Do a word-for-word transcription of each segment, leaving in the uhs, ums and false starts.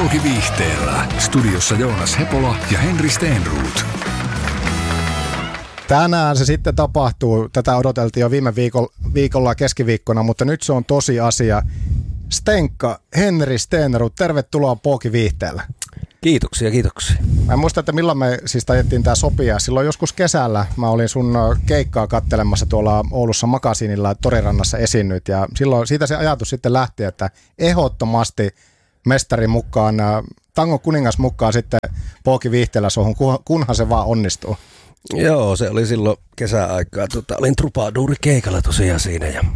Paukiviihteellä. Studiossa Joonas Hepola ja Henri Steenruut. Tänään se sitten tapahtuu. Tätä odoteltiin jo viime viikolla, viikolla keskiviikkona, mutta nyt se on tosi asia. Stenkka, Henri Steenruut, tervetuloa Paukiviihteellä. Kiitoksia, kiitoksia. Mä en muista, että milloin me siis tajettiin tää sopia. Silloin joskus kesällä mä olin sun keikkaa kattelemassa tuolla Oulussa Makasiinilla Torirannassa esiinnyt. Ja silloin siitä se ajatus sitten lähti, että ehdottomasti mestari mukaan, Tangon kuningas mukaan sitten Paukiviihteellä sohun, kunhan se vaan onnistuu. Joo, se oli silloin kesäaikaa. Tota, olin trupaduuri keikalla tosiaan siinä. Ja,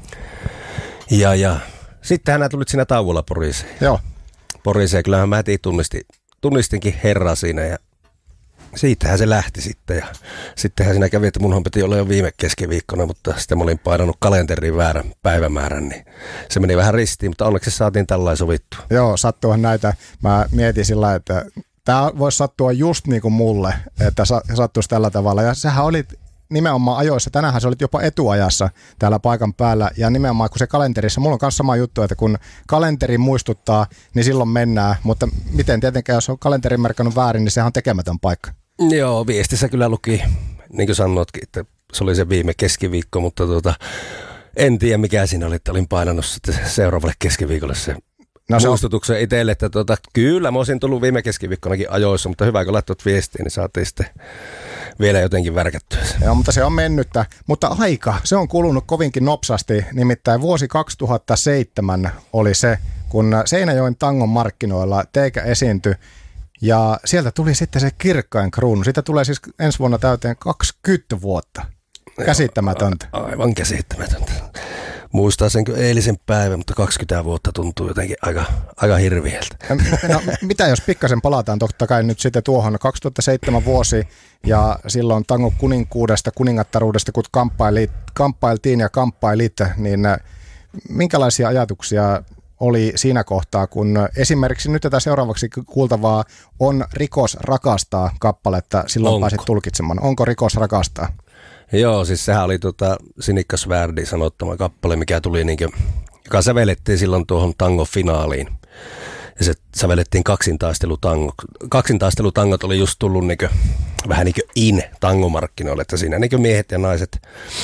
ja, ja. Sitten hän tulit siinä tauolla Poriiseen. Joo. Poriiseen, kyllähän mä heti tunnistin, tunnistinkin herra siinä ja siitähän se lähti sitten. Ja sittenhän siinä kävi, että munhan piti olla jo viime keskiviikkona, mutta sitten mä olin painanut kalenteriin väärän päivämäärän, niin se meni vähän ristiin, mutta onneksi saatiin tällainen sovittua. Joo, sattuuhan näitä. Mä mietin sillä, että tämä voisi sattua just niin kuin mulle, että sattuisi tällä tavalla. Ja sähän olit nimenomaan ajoissa. Tänäänhän sä olit jopa etuajassa täällä paikan päällä. Ja nimenomaan kun se kalenterissa, mulla on myös sama juttu, että kun kalenteri muistuttaa, niin silloin mennään. Mutta miten tietenkään, jos on kalenterin merkannut väärin, niin sehän on tekemätön paikka. Joo, viestissä kyllä luki, niin kuin sanotkin, että se oli se viime keskiviikko, mutta tuota, en tiedä mikä siinä oli, että olin painanut sitten seuraavalle keskiviikolle se No muistutuksen itselle, että tuota, kyllä mä olisin tullut viime keskiviikkonakin ajoissa, mutta hyvä kun laittoit viestiin, niin saatiin sitten vielä jotenkin värkättyä. Joo, mutta se on mennyttä. Mutta aika, se on kulunut kovinkin nopsasti. Nimittäin vuosi kaksituhattaseitsemän oli se, kun Seinäjoen Tangon markkinoilla teikä esiintyi. Ja sieltä tuli sitten se kirkkain kruunu. Siitä tulee siis ensi vuonna täyteen kaksikymmentä vuotta. Käsittämätöntä. Joo, aivan käsittämätöntä. Muistaa sen kuin eilisen päivän, mutta kaksikymmentä vuotta tuntuu jotenkin aika, aika hirviältä. No, mitä jos pikkasen palataan totta kai nyt sitten tuohon kaksituhattaseitsemän vuosi ja silloin Tangon kuninkuudesta, kuningattaruudesta, kun kamppaili, kamppailtiin ja kamppailit, niin minkälaisia ajatuksia oli siinä kohtaa, kun esimerkiksi nyt tätä seuraavaksi kuultavaa on Rikos rakastaa kappaletta, silloin Onko? pääsit tulkitsemaan. Onko Rikos rakastaa? Joo, siis sehän oli tota Sinikka Svärdin sanottama kappale, mikä tuli niinkö, joka sävellettiin silloin tuohon tango-finaaliin. Ja se sävellettiin kaksintaistelutangot. Kaksintaistelutangot oli just tullut niinkö, vähän niinkö in tangomarkkinoille, että siinä niinkö miehet ja naiset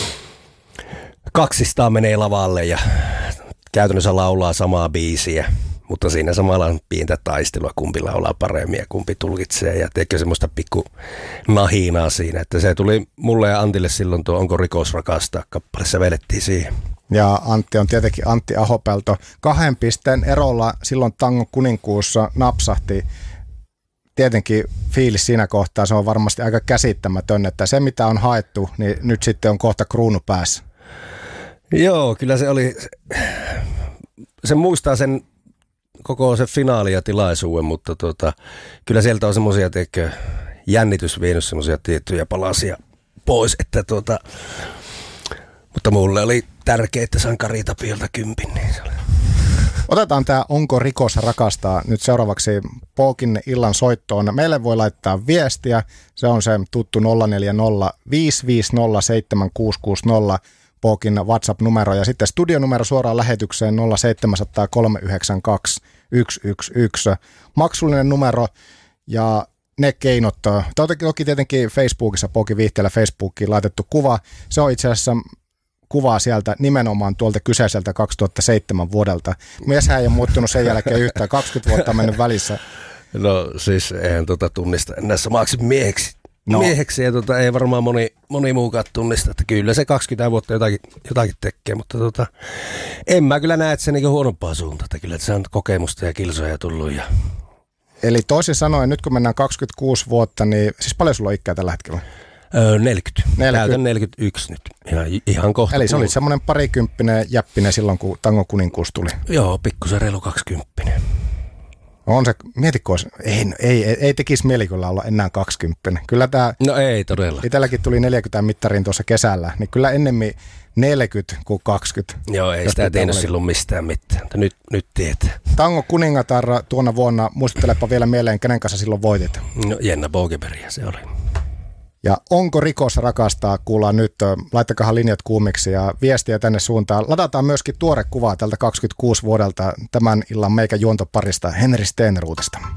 kaksistaan menee lavalle ja käytännössä laulaa samaa biisiä. Mutta siinä samalla on pientä taistelua, kumpi laulaa paremmin ja kumpi tulkitsee. Ja teekö semmoista pikku nahinaa siinä. Että se tuli mulle ja Antille silloin tuo Onko Rikos rakastaa -kappale. Sävellettiin siihen. Ja Antti on tietenkin Antti Ahopelto. Kahden pisteen erolla silloin Tangon kuninkuussa napsahti. Tietenkin fiilis siinä kohtaa, se on varmasti aika käsittämätön. Että se mitä on haettu, niin nyt sitten on kohta kruunu päässä. Joo, kyllä se oli. Se muistaa sen koko se finaali ja tilaisuuden, mutta tuota, kyllä sieltä on semmoisia, teikö, jännitys vienyt semmoisia tiettyjä palasia pois, että tuota, mutta mulle oli tärkeää, että sain Kari Tapiolta kympin. Niin se oli. Otetaan tämä Onko Rikos rakastaa nyt seuraavaksi Paukin illan soittoon. Meille voi laittaa viestiä, se on se tuttu nolla neljä nolla viisi viisi nolla seitsemän kuusi kuusi nolla. Paukin WhatsApp-numero ja sitten studionumero suoraan lähetykseen nolla seitsemän nolla nolla kolme yhdeksän kaksi yksi yksi yksi. Maksullinen numero ja ne keinot. Toki tietenkin Facebookissa, Paukiviihteellä Facebookiin laitettu kuva. Se on itse asiassa kuvaa sieltä nimenomaan tuolta kyseiseltä kaksituhattaseitsemän vuodelta. Mieshän ei ole muuttunut sen jälkeen yhtään. kaksikymmentä vuotta on mennyt välissä. No siis eihän tuota tunnista enää samaksi mieheksi. No. Mieheksi ja tota, ei varmaan moni, moni muukaan tunnista, että kyllä se kaksikymmentä vuotta jotakin, jotakin tekee, mutta tota, en mä kyllä näe, että se niinku huonompaa suuntaan, että kyllä että se on kokemusta ja kilsoja tullut. Ja... Eli toisin sanoen, nyt kun mennään kaksikymmentäkuusi vuotta, niin siis paljon sulla on ikää tällä hetkellä? Öö, neljäkymmentä. neljäkymmentä. Täytän neljäkymmentäyksi nyt, ihan, ihan kohta. Eli se oli semmoinen parikymppinen jäppinen silloin, kun Tangon kuninkuus tuli? Joo, pikkusen reilu kaksikymppinen. On se, mietitkö, ei, ei, ei, ei tekisi mieli kyllä olla enää kaksikymmentä. Kyllä tämä, no ei todella. Itselläkin tuli neljäkymmentä mittariin tuossa kesällä, niin kyllä ennemmin neljäkymmentä kuin kaksikymmentä. Joo, ei sitä tiennyt silloin mistään mitään, mutta nyt, nyt tietää. Tango kuningatar tuona vuonna, muistuttelepa vielä mieleen, kenen kanssa silloin voitit? No Jenna Bogebergia se oli. Ja onko rikos rakastaa, kuullaan nyt. Laittakahan linjat kuumiksi ja viestiä tänne suuntaan. Ladataan myöskin tuore kuva tältä kaksikymmentäkuusi vuodelta tämän illan meikä juontoparista Henri Stenrootista.